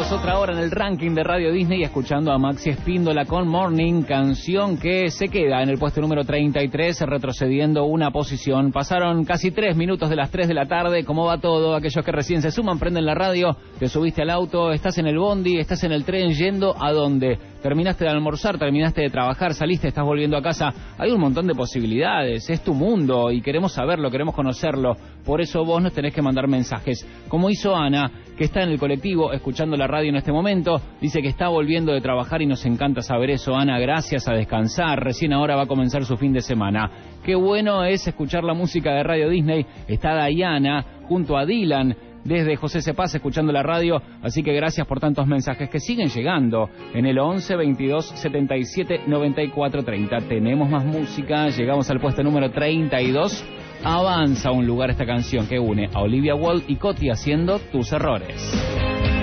Avanzamos otra hora en el ranking de Radio Disney escuchando a Maxi Espíndola con Morning, canción que se queda en el puesto número 33, retrocediendo una posición. Pasaron casi 3 minutos de las 3 de la tarde. ¿Cómo va todo? Aquellos que recién se suman, prenden la radio, te subiste al auto, estás en el bondi, estás en el tren, yendo ¿a dónde? Terminaste de almorzar, terminaste de trabajar, saliste, estás volviendo a casa. Hay un montón de posibilidades, es tu mundo y queremos saberlo, queremos conocerlo. Por eso vos nos tenés que mandar mensajes. Como hizo Ana, que está en el colectivo escuchando la radio en este momento, dice que está volviendo de trabajar y nos encanta saber eso. Ana, gracias, a descansar, recién ahora va a comenzar su fin de semana. Qué bueno es escuchar la música de Radio Disney. Está Diana junto a Dylan desde José Cepaz escuchando la radio, así que gracias por tantos mensajes que siguen llegando en el 11 22 77 94 30. Tenemos más música, llegamos al puesto número 32. Avanza un lugar esta canción que une a Olivia Wilde y Coti haciendo Tus Errores.